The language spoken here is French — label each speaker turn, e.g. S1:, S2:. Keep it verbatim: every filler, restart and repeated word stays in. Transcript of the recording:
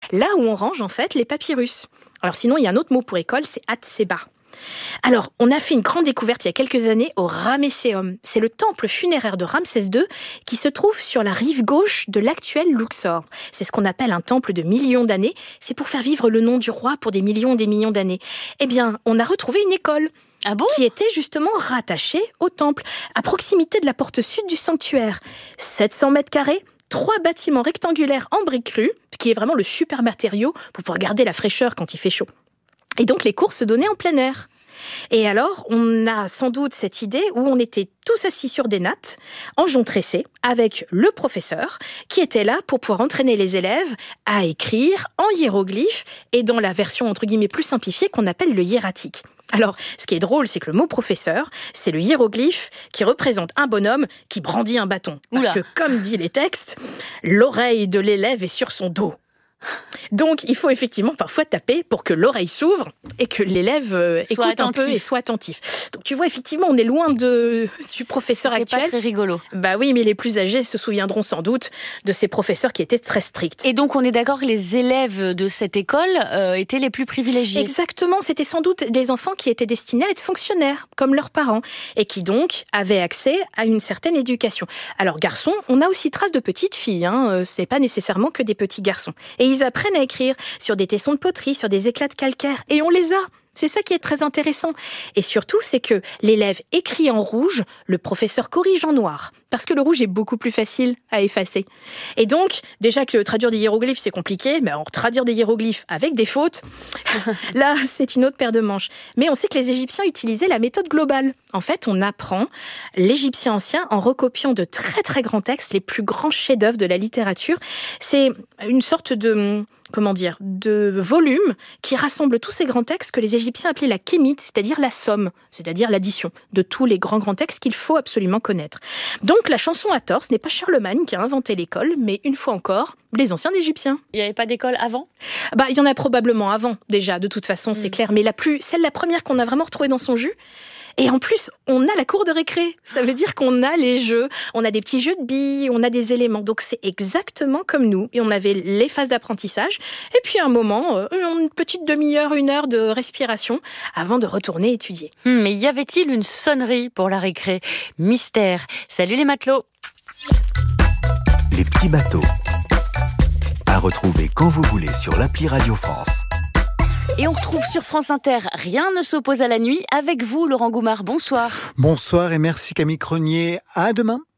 S1: là où on range en fait les papyrus. Alors sinon, il y a un autre mot pour école, c'est Hatseba. Alors, on a fait une grande découverte il y a quelques années au Ramesséum. C'est le temple funéraire de Ramsès deux qui se trouve sur la rive gauche de l'actuel Luxor. C'est ce qu'on appelle un temple de millions d'années. C'est pour faire vivre le nom du roi pour des millions et des millions d'années. Eh bien, on a retrouvé une école.
S2: Ah bon ?
S1: Qui était justement rattachée au temple, à proximité de la porte sud du sanctuaire. sept cents mètres carrés, trois bâtiments rectangulaires en briques crues, qui est vraiment le super matériau pour pouvoir garder la fraîcheur quand il fait chaud. Et donc, les cours se donnaient en plein air. Et alors, on a sans doute cette idée où on était tous assis sur des nattes, en jonc tressé, avec le professeur qui était là pour pouvoir entraîner les élèves à écrire en hiéroglyphes et dans la version entre guillemets plus simplifiée qu'on appelle le hiératique. Alors, ce qui est drôle, c'est que le mot professeur, c'est le hiéroglyphe qui représente un bonhomme qui brandit un bâton. Parce
S2: Oula.
S1: que, comme dit les textes, l'oreille de l'élève est sur son dos. Donc, il faut effectivement parfois taper pour que l'oreille s'ouvre et que l'élève euh, écoute
S2: attentif.
S1: un peu et soit attentif. Donc, tu vois, effectivement, on est loin de, du professeur
S2: C'est
S1: actuel.
S2: pas très rigolo.
S1: Bah oui, mais les plus âgés se souviendront sans doute de ces professeurs qui étaient très stricts.
S2: Et donc, on est d'accord que les élèves de cette école euh, étaient les plus privilégiés.
S1: Exactement, c'était sans doute des enfants qui étaient destinés à être fonctionnaires, comme leurs parents, et qui donc avaient accès à une certaine éducation. Alors, garçons, on a aussi trace de petites filles, hein, c'est pas nécessairement que des petits garçons. Et ils apprennent à écrire sur des tessons de poterie, sur des éclats de calcaire, et on les a. C'est ça qui est très intéressant. Et surtout, c'est que l'élève écrit en rouge, le professeur corrige en noir. Parce que le rouge est beaucoup plus facile à effacer. Et donc, déjà que traduire des hiéroglyphes, c'est compliqué, mais alors traduire des hiéroglyphes avec des fautes, là, c'est une autre paire de manches. Mais on sait que les Égyptiens utilisaient la méthode globale. En fait, on apprend l'égyptien ancien en recopiant de très très grands textes, les plus grands chefs-d'œuvre de la littérature. C'est une sorte de... comment dire, de volume qui rassemble tous ces grands textes que les Égyptiens appelaient la kémite, c'est-à-dire la somme, c'est-à-dire l'addition de tous les grands grands textes qu'il faut absolument connaître. Donc la chanson à tort, ce n'est pas Charlemagne qui a inventé l'école, mais une fois encore, les anciens Égyptiens.
S2: Il n'y avait pas d'école avant ?
S1: Bah, il y en a probablement avant, déjà, de toute façon, c'est mmh. clair, mais la plus, celle la première qu'on a vraiment retrouvée dans son jus. Et en plus, on a la cour de récré. Ça veut dire qu'on a les jeux, on a des petits jeux de billes, on a des éléments. Donc c'est exactement comme nous. Et on avait les phases d'apprentissage. Et puis un moment, une petite demi-heure, une heure de respiration avant de retourner étudier.
S2: Hum, mais y avait-il une sonnerie pour la récré ? Mystère. Salut les matelots.
S3: Les petits bateaux. À retrouver quand vous voulez sur l'appli Radio France.
S2: Et on retrouve sur France Inter Rien ne s'oppose à la nuit avec vous, Laurent Goumard. Bonsoir.
S4: Bonsoir et merci Camille Cronier. À demain.